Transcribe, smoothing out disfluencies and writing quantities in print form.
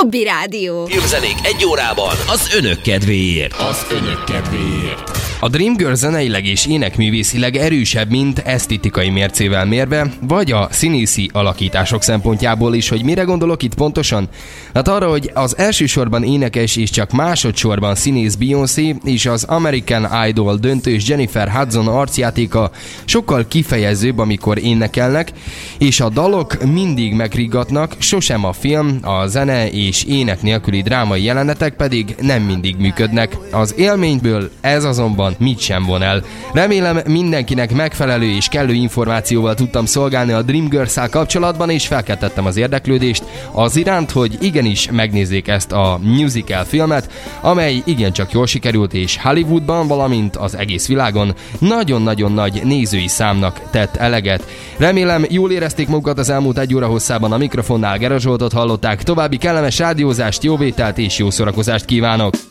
Jobbi Rádió. Filmzenék egy órában az önök kedvéért. A Dreamgirls zeneileg és énekművészileg erősebb, mint esztétikai mércével mérve, vagy a színészi alakítások szempontjából is, hogy mire gondolok itt pontosan? Hát arra, hogy az elsősorban énekes és csak másodszorban színész Beyoncé és az American Idol döntős Jennifer Hudson arcjátéka sokkal kifejezőbb, amikor énekelnek, és a dalok mindig megriggatnak, sosem a film, a zene és ének nélküli drámai jelenetek pedig nem mindig működnek. Az élményből ez azonban mit sem von el. Remélem mindenkinek megfelelő és kellő információval tudtam szolgálni a Dreamgirls-szal kapcsolatban, és felkeltettem az érdeklődést az iránt, hogy igenis megnézzék ezt a musical filmet, amely igencsak jól sikerült, és Hollywoodban, valamint az egész világon nagyon-nagyon nagy nézői számnak tett eleget. Remélem jól érezték magukat az elmúlt egy óra hosszában. A mikrofonnál Gera Zsoltot hallották. További kellemes rádiózást, jó vételt és jó szórakozást kívánok!